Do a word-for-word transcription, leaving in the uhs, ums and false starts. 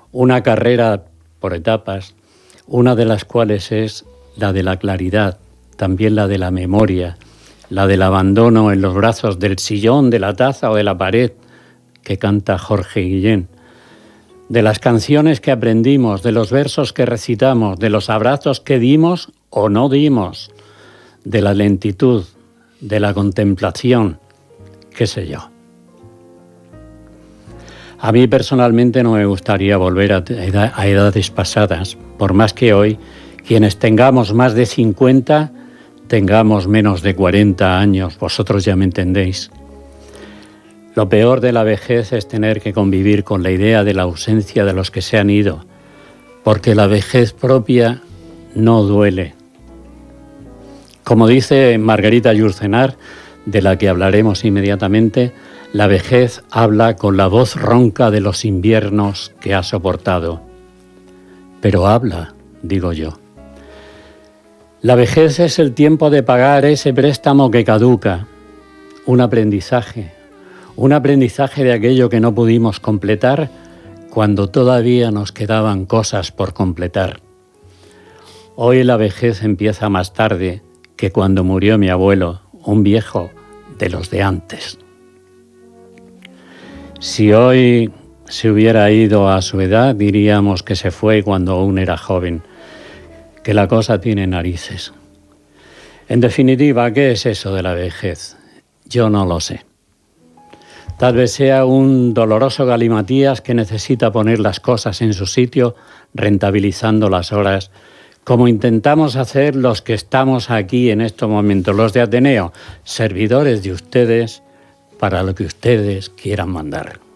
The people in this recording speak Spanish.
una carrera por etapas, una de las cuales es la de la claridad, también la de la memoria, la del abandono en los brazos del sillón, de la taza o de la pared, que canta Jorge Guillén, de las canciones que aprendimos, de los versos que recitamos, de los abrazos que dimos o no dimos, de la lentitud, de la contemplación, qué sé yo. A mí personalmente no me gustaría volver a, edad, a edades pasadas, por más que hoy, quienes tengamos más de cincuenta, tengamos menos de cuarenta años, vosotros ya me entendéis. Lo peor de la vejez es tener que convivir con la idea de la ausencia de los que se han ido, porque la vejez propia no duele. Como dice Margarita Yourcenar, de la que hablaremos inmediatamente, la vejez habla con la voz ronca de los inviernos que ha soportado. Pero habla, digo yo. La vejez es el tiempo de pagar ese préstamo que caduca, un aprendizaje, un aprendizaje de aquello que no pudimos completar cuando todavía nos quedaban cosas por completar. Hoy la vejez empieza más tarde que cuando murió mi abuelo, un viejo de los de antes. Si hoy se hubiera ido a su edad, diríamos que se fue cuando aún era joven, que la cosa tiene narices. En definitiva, ¿qué es eso de la vejez? Yo no lo sé. Tal vez sea un doloroso galimatías que necesita poner las cosas en su sitio, rentabilizando las horas, como intentamos hacer los que estamos aquí en estos momentos, los de Ateneo, servidores de ustedes, para lo que ustedes quieran mandar.